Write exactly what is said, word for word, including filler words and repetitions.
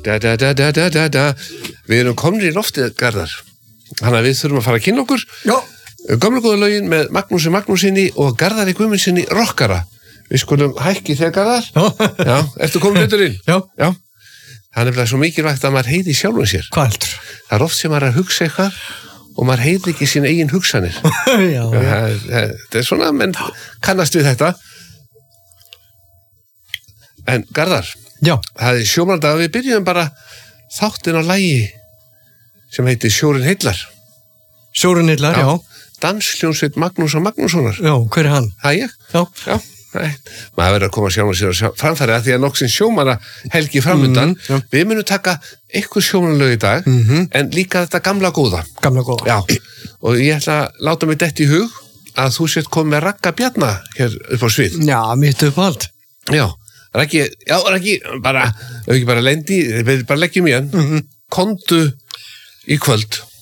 da, da, da, da, da, da, da. Við erum komnir í loftið, Garðar. Þannig að við þurfum að fara að kynna okkur. Já. Gömlu góða lögin með Magnúsi Magnúsinni og Garðari Guðmundsinni rockara. Við skulum hækki þegar Garðar. Já. Já, ertu komin betur inn? Já. Já. Það er nefnilega svo mikilvægt að maður heyri sjálfum sér. Hvað heldur? Það er oft sem maður er að hugsa eitthvað og maður heyri ekki sín eigin hugsanir. já, já. Það er svona, menn kannast við þetta. En Garðar, Já. það er sjómandag, við byrjum bara þáttin á lagi sem heitir Sjórinn heillar. Sjórinn heillar, já. já. Dansljónsveit Magnús og Magnússonar. Já, hver er hann? Það er ég? Já. Já, nei. Maður verður að koma sjálfum sér að framfæri að því að nokksins sjómanna helgi framundan. Mm, við munum taka eitthvað sjómannalög í dag, mm -hmm. en líka þetta gamla góða. Gamla góða. Já, og ég ætla að láta mig dett í hug að þú sért komið með Ragga Bjarna hér upp á svið. Já, mitt upp allt. Já. Raggi, já, Raggi, bara, ef ekki bara lendi, við bara leggjum í hann, mm -hmm. komdu í kvöld